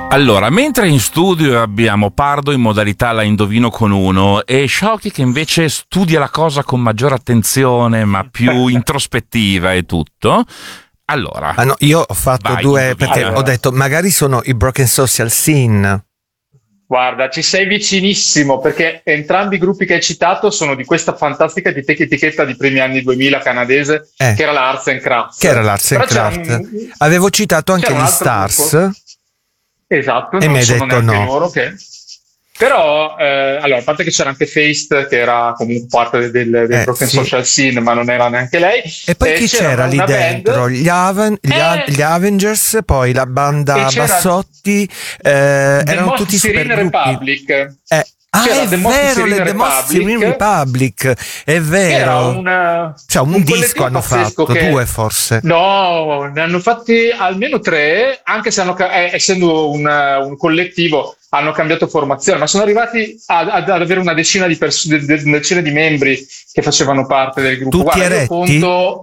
Allora, mentre in studio abbiamo Pardo in modalità la indovino con uno e Sciocchi che invece studia la cosa con maggiore attenzione ma più introspettiva e tutto. Allora, no, io ho fatto due perché ho detto magari sono i Broken Social Scene. Guarda, ci sei vicinissimo perché entrambi i gruppi che hai citato sono di questa fantastica etichetta di primi anni 2000 canadese che era la Arts and Crafts. Avevo citato anche gli Stars. Gruppo. Esatto, e non mi hai sono detto neanche no. loro che... Però, allora, a parte che c'era anche Feist, che era comunque parte del Broken Social Scene, ma non era neanche lei. E poi chi c'era lì dentro? Gli Avengers, poi la banda Bassotti, erano tutti Serene Republic. È vero, le The Most Serene Republic, è vero. Un disco hanno fatto, due forse. No, ne hanno fatti almeno 3, anche se essendo un collettivo hanno cambiato formazione, ma sono arrivati ad avere una decina di membri che facevano parte del gruppo. Tutti eretti? Io conto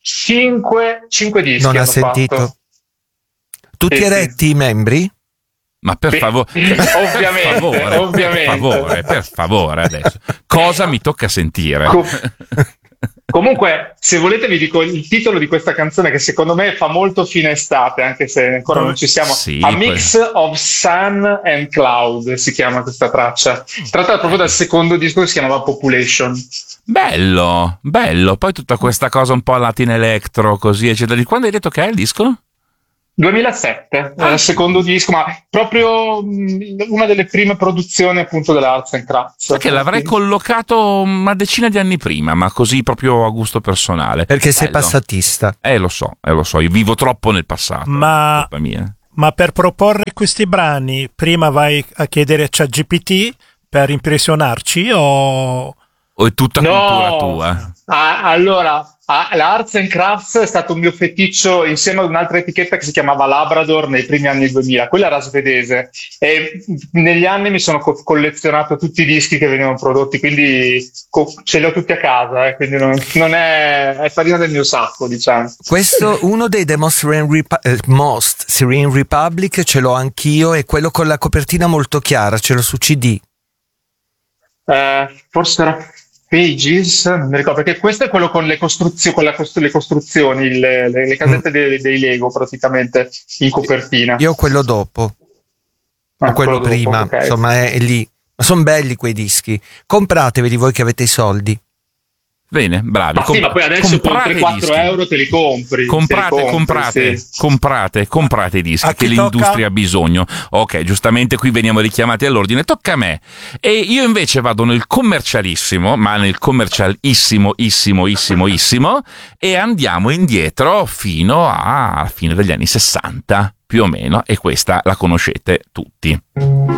5 dischi. Non ha sentito. Fatto. Tutti eretti i membri? Ma per favore, ovviamente. Per favore adesso. Cosa mi tocca sentire? Comunque, se volete vi dico il titolo di questa canzone che secondo me fa molto fine estate, anche se ancora non ci siamo. A Mix of Sun and Cloud si chiama questa traccia. Tratta proprio dal secondo disco che si chiamava Population. Bello. Poi tutta questa cosa un po' Latin Electro, così eccetera. Di quando hai detto che è il disco? 2007, il secondo disco, ma proprio una delle prime produzioni appunto dell'Arts and Crafts. Perché l'avrei collocato una decina di anni prima, ma così proprio a gusto personale. Perché sei passatista. Lo so, io vivo troppo nel passato. Ma per proporre questi brani, prima vai a chiedere a ChatGPT per impressionarci o è tutta cultura tua? Allora, la Arts and Crafts è stato un mio feticcio insieme ad un'altra etichetta che si chiamava Labrador nei primi anni 2000, quella era svedese e negli anni mi sono collezionato tutti i dischi che venivano prodotti, quindi ce li ho tutti a casa, quindi non è farina del mio sacco, diciamo. Questo, uno dei The Most Serene Republic ce l'ho anch'io, e quello con la copertina molto chiara, ce l'ho su CD. Forse era Pages, non mi ricordo, perché questo è quello con le costruzioni, le casette dei Lego praticamente in copertina. Io ho quello dopo, o quello prima, okay. Insomma è lì. Ma sono belli quei dischi, comprateveli voi che avete i soldi. Bene, bravi. Ma poi adesso con 3-4 euro te li compri. Comprate i dischi che l'industria ha bisogno. Ok, giustamente qui veniamo richiamati all'ordine. Tocca a me. E io invece vado nel commercialissimo, ma nel commercialissimo, e andiamo indietro fino alla fine degli anni 60, più o meno, e questa la conoscete tutti.